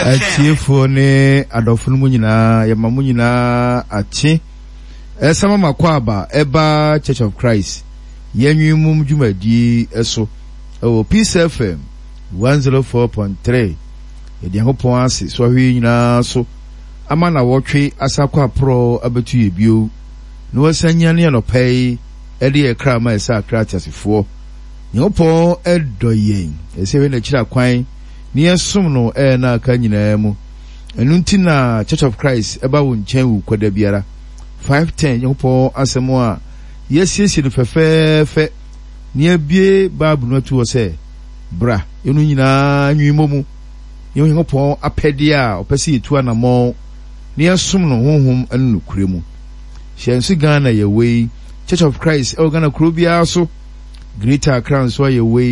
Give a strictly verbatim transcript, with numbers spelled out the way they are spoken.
Atiefo ne adofo no nyina ya mamu nyina achi esama makwaba eba Church of Christ yenwimum dwumadi eso o Peace F M one oh four point three edi ahopon ase so hwe nyina so ama na wotwe asakwa pro abetu yebio no wasanya ne no pay edi e kra ma esa kratiasefo nyopon edoyen ese we na kira kwan ni esum no e na aka nyina mu enu nti na Church of Christ eba wo nchen wu kwada biara five ten nyopon asemo a yesiesi no fefefe ni abie babu no tu wo se bra enu nyina nwimomu nyopon apede a opese etu anamo ni esum no honhom anu kuremu hyensu Ghana ye wei Church of Christ e Ghana kurobia so Greater Accra so ye wei